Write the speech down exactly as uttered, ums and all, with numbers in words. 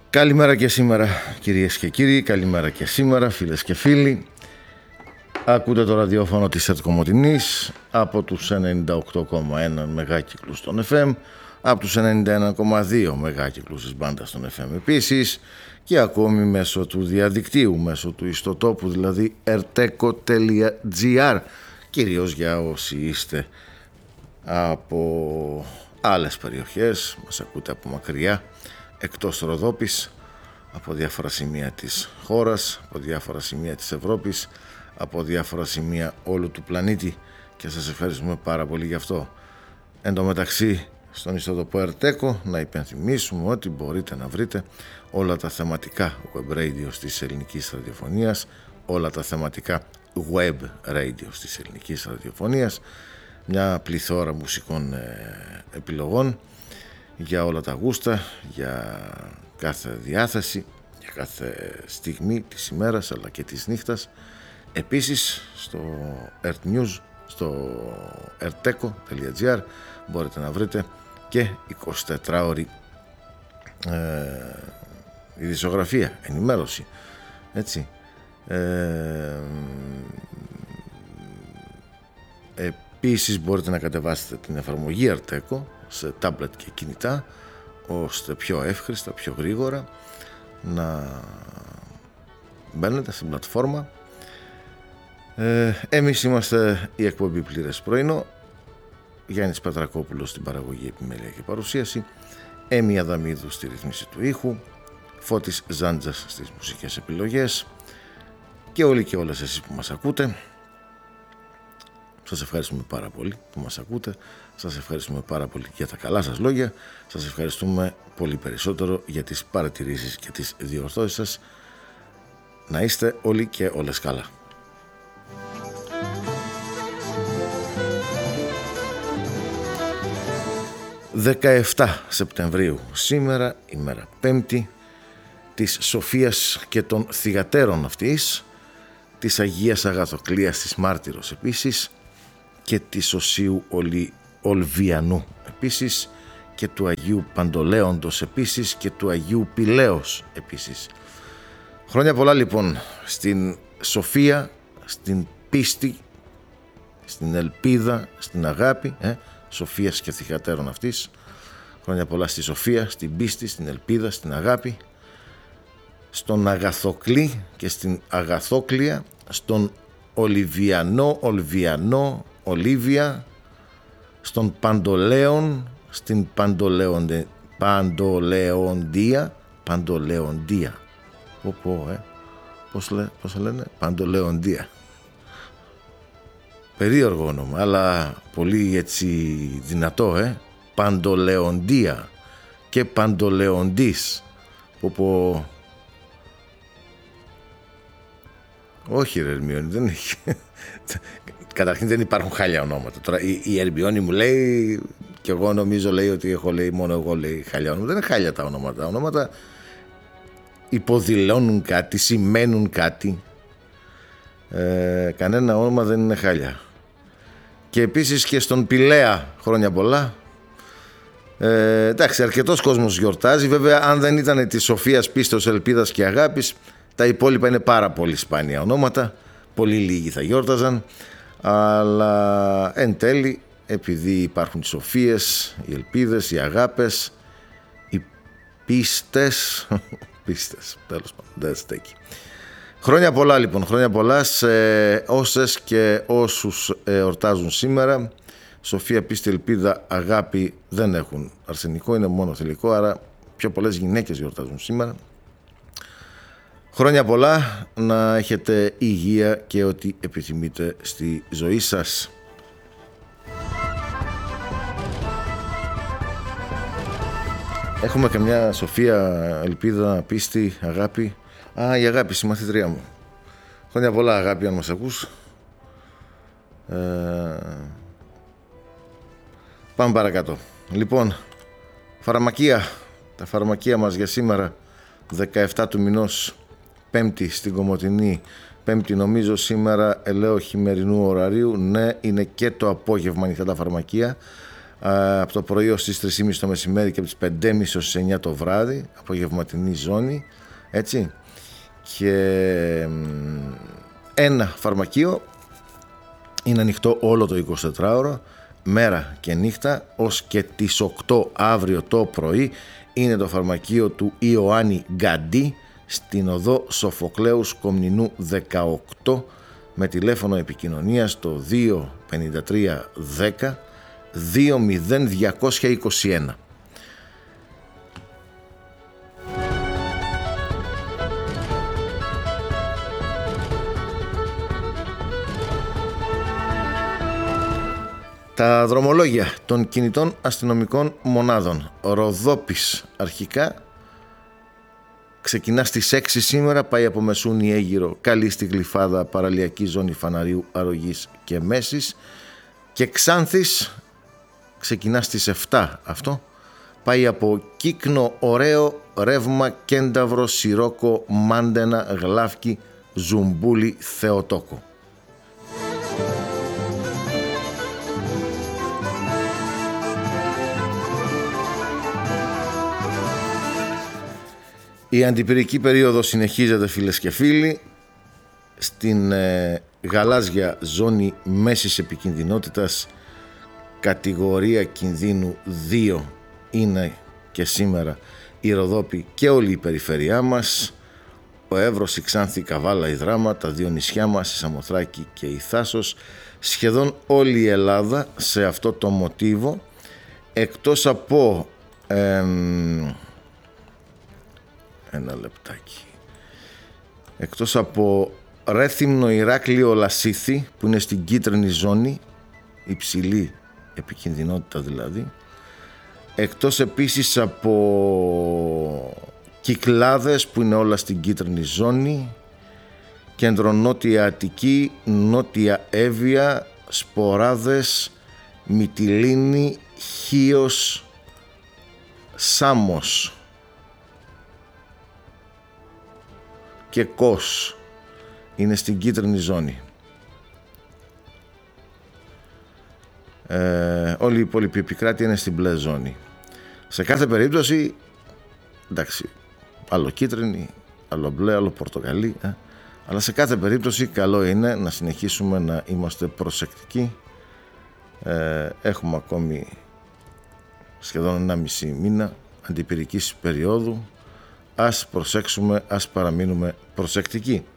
Καλημέρα και σήμερα, κυρίες και κύριοι, καλημέρα και σήμερα, φίλες και φίλοι. Ακούτε το ραδιόφωνο της ΕΡΤ Κομοτηνής από τους ενενήντα οκτώ κόμμα ένα μεγάκυκλους των εφ εμ, από τους ενενήντα ένα κόμμα δύο μεγάκυκλους της μπάντας των εφ εμ επίσης, και ακόμη μέσω του διαδικτύου, μέσω του ιστοτόπου, δηλαδή ερτέκο τελεία τζι άρ, κυρίως για όσοι είστε από άλλες περιοχές, μας ακούτε από μακριά, εκτός Ροδόπης, από διάφορα σημεία της χώρας, από διάφορα σημεία της Ευρώπης, από διάφορα σημεία όλου του πλανήτη, και σας ευχαριστούμε πάρα πολύ γι' αυτό. Εν τω μεταξύ, στον ιστότοπο Ερτέκο να υπενθυμίσουμε ότι μπορείτε να βρείτε όλα τα θεματικά web radio της ελληνικής ραδιοφωνίας, όλα τα θεματικά web radio της ελληνικής ραδιοφωνίας, μια πληθώρα μουσικών ε, επιλογών για όλα τα γούστα, για κάθε διάθεση, για κάθε στιγμή της ημέρας αλλά και της νύχτας. Επίσης στο ErtNews, στο ερτέκο τελεία τζι άρ μπορείτε να βρείτε και εικοσιτετράωρη ε, ειδησιογραφία, ενημέρωση, έτσι. Ε, επίσης μπορείτε να κατεβάσετε την εφαρμογή Ερτέκο σε τάμπλετ και κινητά, ώστε πιο εύχριστα, πιο γρήγορα να μπαίνετε στην πλατφόρμα. Ε, εμείς είμαστε η εκπομπή Πλήρες Πρωινό, Γιάννης Πετρακόπουλος στην παραγωγή, επιμέλεια και παρουσίαση, Έμι Αδαμίδου στη ρύθμιση του ήχου, Φώτης Ζάντζας στις μουσικές επιλογές, και όλοι και όλες εσείς που μας ακούτε. Σας ευχαριστούμε πάρα πολύ που μας ακούτε, σας ευχαριστούμε πάρα πολύ για τα καλά σας λόγια, σας ευχαριστούμε πολύ περισσότερο για τις παρατηρήσεις και τις διορθώσεις σας. Να είστε όλοι και όλες καλά. δεκαεφτά Σεπτεμβρίου σήμερα, ημέρα Πέμπτη, της Σοφίας και των θυγατέρων αυτής, της Αγίας Αγαθοκλίας της Μάρτυρος επίσης, και της Οσίου Ολι... Ολβιανού επίσης, και του Αγίου Παντολέοντος επίσης, και του Αγίου Πηλαίος επίσης. Χρόνια πολλά λοιπόν στην Σοφία, στην πίστη, στην ελπίδα, στην αγάπη, ε, Σοφίας και θυγατέρων αυτής. Χρόνια πολλά στη Σοφία, στην πίστη, στην ελπίδα, στην αγάπη, στον Αγαθοκλή και στην Αγαθόκλια, στον Ολιβιανό, Ολβιανό, Ολίβια, στον Παντολέον, στην Παντολεοντε, Παντολεοντία, Παντολεοντία, πω πω, ε, πώς, λέ, πώς λένε, Παντολεοντία. Περίεργο όνομα, αλλά πολύ έτσι δυνατό, ε, Παντολεοντία και Παντολεοντής, πω πω. Όχι ρε Ερμιόνη, δεν έχει. Καταρχήν δεν υπάρχουν χάλια ονόματα. Τώρα η, η Ερμιόνη μου λέει, και εγώ νομίζω λέει ότι έχω λέει μόνο εγώ λέει χάλια ονόματα. Δεν είναι χάλια τα ονόματα. Τα ονόματα υποδηλώνουν κάτι, σημαίνουν κάτι. Ε, κανένα όνομα δεν είναι χάλια. Και επίσης και στον Πηλαία χρόνια πολλά. Ε, εντάξει, αρκετός κόσμος γιορτάζει. Βέβαια, αν δεν ήταν της Σοφίας, πίστεως, ελπίδας και αγάπης, τα υπόλοιπα είναι πάρα πολύ σπάνια ονόματα. Πολύ λίγοι θα γιόρταζαν. Αλλά εν τέλει, επειδή υπάρχουν οι Σοφίες, οι ελπίδες, οι αγάπες, οι πίστες, πίστες, τέλος πάντων, δεν στέκει. Χρόνια πολλά λοιπόν, χρόνια πολλά σε όσες και όσους εορτάζουν σήμερα. Σοφία, πίστη, ελπίδα, αγάπη δεν έχουν αρσενικό, είναι μόνο θηλυκό, άρα πιο πολλές γυναίκες γιορτάζουν σήμερα. Χρόνια πολλά, να έχετε υγεία και ό,τι επιθυμείτε στη ζωή σας. Έχουμε και μια Σοφία, ελπίδα, πίστη, αγάπη. Α, η αγάπη, η μαθητρία μου. Χρόνια πολλά αγάπη, αν μας ακούς. Ε... Πάμε παρακάτω. Λοιπόν, φαρμακεία. Τα φαρμακεία μας για σήμερα, δεκαεφτά του μηνός, Πέμπτη στην Κομοτηνή. Πέμπτη νομίζω σήμερα, ελέω χειμερινού ωραρίου. Ναι, είναι και το απόγευμα ανοιχτά τα φαρμακεία. από το πρωί ως τις τρεις και μισή το μεσημέρι και από τις πέντε και μισή ως τις εννιά το βράδυ, απογευματινή ζώνη, έτσι. Και ένα φαρμακείο είναι ανοιχτό όλο το εικοσιτετράωρο, μέρα και νύχτα, ως και τις οκτώ αύριο το πρωί. Είναι το φαρμακείο του Ιωάννη Γκαντή στην οδό Σοφοκλέους Κομνηνού δεκαοκτώ, με τηλέφωνο επικοινωνίας το δύο πενήντα τρία δέκα δύο μηδέν διακόσια είκοσι ένα. Τα δρομολόγια των κινητών αστυνομικών μονάδων. Ροδόπης αρχικά ξεκινά στις έξι σήμερα, πάει από Μεσούνη Αίγυρο, καλή στη Γλυφάδα, παραλιακή ζώνη Φαναρίου, Αρρωγής και Μέσης. Και Ξάνθης ξεκινά στις επτά αυτό, πάει από Κύκνο, Ωραίο, Ρεύμα, Κένταυρο, Σιρόκο, Μάντενα, Γλάφκι, Ζουμπούλη, Θεοτόκο. Η αντιπυρική περίοδος συνεχίζεται, φίλες και φίλοι, στην ε, γαλάζια ζώνη μέσης επικινδυνότητας, κατηγορία κινδύνου δύο είναι και σήμερα η Ροδόπη και όλη η περιφέρειά μας, ο Εύρος, η Ξάνθη, η Καβάλα, η Δράμα, τα δύο νησιά μας, η Σαμοθράκη και η Θάσος, σχεδόν όλη η Ελλάδα σε αυτό το μοτίβο, εκτός από εμ, ένα λεπτάκι εκτός από Ρέθυμνο, Ηράκλειο, Λασίθι που είναι στην κίτρινη ζώνη, υψηλή επικινδυνότητα δηλαδή, εκτός επίσης από Κυκλάδες που είναι όλα στην κίτρινη ζώνη, κεντρονότια Αττική, νότια Εύβοια, Σποράδες, Μυτιλήνη, Χίος, Σάμος και Κος είναι στην κίτρινη ζώνη. Ε, όλη η υπόλοιπη επικράτεια είναι στην μπλε ζώνη. Σε κάθε περίπτωση, εντάξει, άλλο κίτρινη, άλλο μπλε, άλλο πορτοκαλί, ε, αλλά σε κάθε περίπτωση καλό είναι να συνεχίσουμε να είμαστε προσεκτικοί. Ε, έχουμε ακόμη σχεδόν ένα μισή μήνα αντιπυρικής περίοδου. Ας προσέξουμε, ας παραμείνουμε προσεκτικοί.